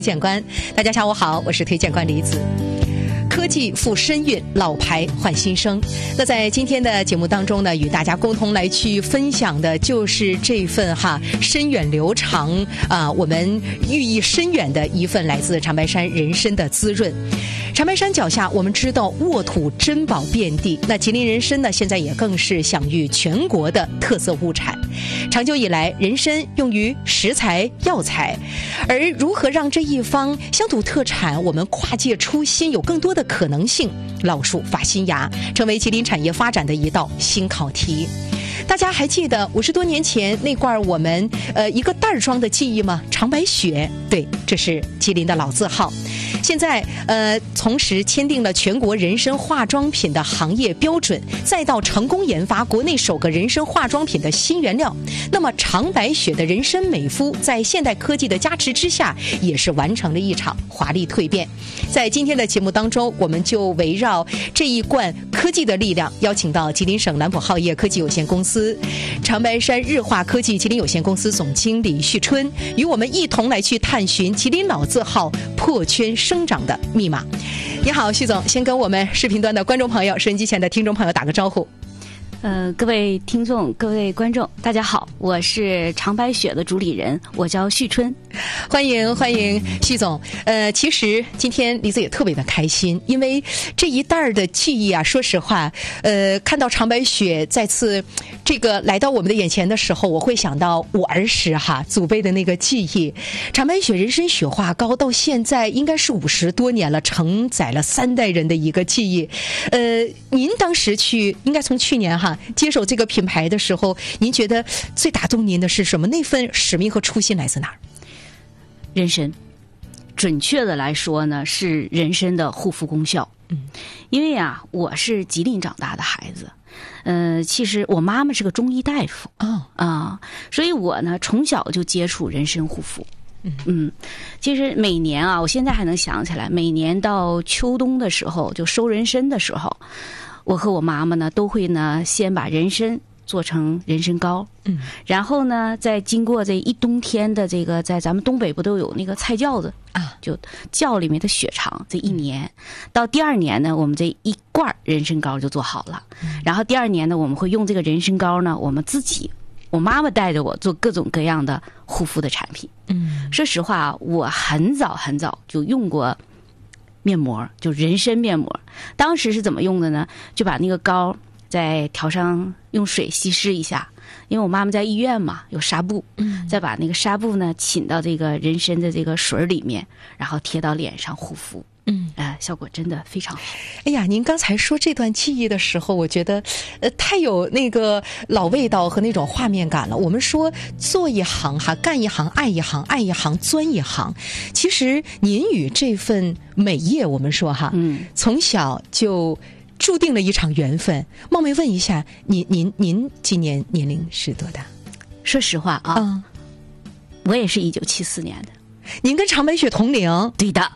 荐官，大家下午好，我是推荐官李子。科技赋深韵，老牌换新生。那在今天的节目当中呢，与大家共同来去分享的就是这份深远流长我们寓意深远的一份来自长白山人参的滋润。长白山脚下，我们知道沃土珍宝遍地，那吉林人参呢，现在也更是享誉全国的特色物产。长久以来，人参用于食材、药材，而如何让这一方乡土特产我们跨界出新，有更多的可能性，老树发新芽，成为吉林产业发展的一道新考题。大家还记得50多年前那罐我们一个袋装的记忆吗？长白雪，对，这是吉林的老字号。现在同时签订了全国人参化妆品的行业标准，再到成功研发国内首个人参化妆品的新原料。那么长白雪的人参美肤在现代科技的加持之下，也是完成了一场华丽蜕变。在今天的节目当中，我们就围绕这一罐科技的力量，邀请到吉林省蓝普浩业科技有限公司长白山日化科技吉林有限公司总经理旭春，与我们一同来去探寻吉林老字号破圈生长的密码。你好，旭总，先跟我们视频端的观众朋友、收音机前的听众朋友打个招呼。 各位听众、各位观众，大家好，我是长白雪的主理人，我叫旭春。 欢迎旭总。其实今天李子也特别的开心，因为这一袋的记忆啊，说实话，看到长白雪再次这个来到我们的眼前的时候，我会想到我儿时祖辈的那个记忆。长白雪人参雪化膏到现在应该是50多年了，承载了3代人的一个记忆。您当时应该从去年接手这个品牌的时候，您觉得最打动您的是什么？那份使命和初心来自哪儿？ 人参，准确的来说呢，是人参的护肤功效。因为我是吉林长大的孩子，其实我妈妈是个中医大夫所以我呢从小就接触人参护肤。其实每年我现在还能想起来，每年到秋冬的时候，就收人参的时候，我和我妈妈呢都会呢先把人参做成人参膏，然后呢再经过这一冬天的这个，在咱们东北不都有那个菜窖子就窖里面的雪藏，这一年到第2年呢，我们这一罐人参膏就做好了。然后第2年呢，我们会用这个人参膏呢，我妈妈带着我做各种各样的护肤的产品。说实话，我很早就用过面膜，就人参面膜。当时是怎么用的呢？就把那个膏再调上，用水稀释一下，因为我妈妈在医院嘛，有纱布，再把那个纱布呢浸到这个人参的这个水里面，然后贴到脸上护肤。效果真的非常好。 哎呀，您刚才说这段记忆的时候，我觉得太有那个老味道和那种画面感了。我们说做一行干一行，爱一行，爱一行，钻一行。其实您与这份美业，我们说从小就注定了一场缘分。冒昧问一下，您今年年龄是多大？ 说实话我也是1974年的。 您跟长白雪同龄？ 对的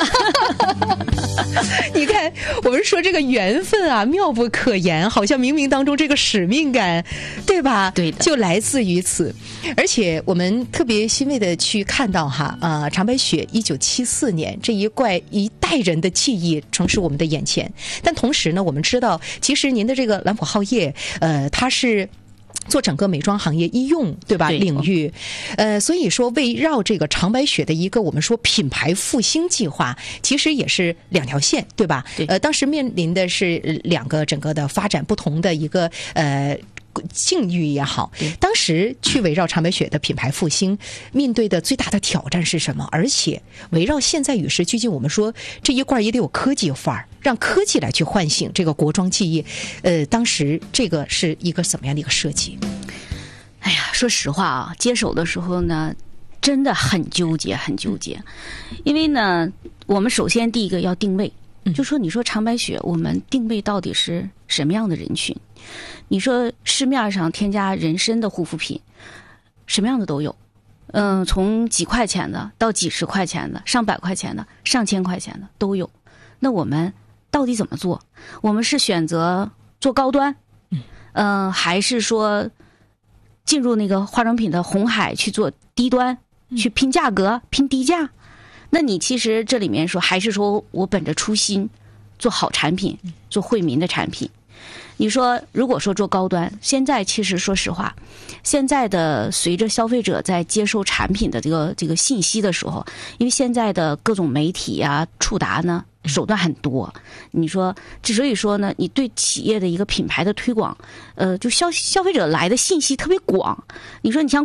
你看，我们说这个缘分妙不可言，好像冥冥当中这个使命感，对吧？ 对的， 就来自于此。而且我们特别欣慰的去看到长白雪1974年这一代人的记忆正是我们的眼前。但同时呢，我们知道，其实您的这个蓝普浩业，它是做整个美妆行业医用，对吧？ 对领域，所以说围绕这个长白雪的一个我们说品牌复兴计划，其实也是2条线，对吧？ 对。 当时面临的是2个整个的发展不同的一个境遇也好，当时去围绕长白雪的品牌复兴，面对的最大的挑战是什么？而且围绕现在与时俱进，我们说这一罐也得有科技范儿，让科技来去唤醒这个国妆技艺。当时这个是一个怎么样的一个设计？ 哎呀，说实话接手的时候呢，真的很纠结，因为呢，我们首先第一个要定位，就说你说长白雪，我们定位到底是什么样的人群？你说市面上添加人参的护肤品，什么样的都有，从几块钱的到几十块钱的，上百块钱的，上千块钱的都有。那我们到底怎么做？我们是选择做高端，还是说进入那个化妆品的红海去做低端，去拼价格、拼低价？ 那你其实这里面说，还是说我本着初心做好产品，做惠民的产品。你说如果说做高端，现在其实说实话，现在的随着消费者在接受产品的这个信息的时候，因为现在的各种媒体啊触达呢手段很多，你说所以说呢，你对企业的一个品牌的推广，就消费者来的信息特别广。你说你像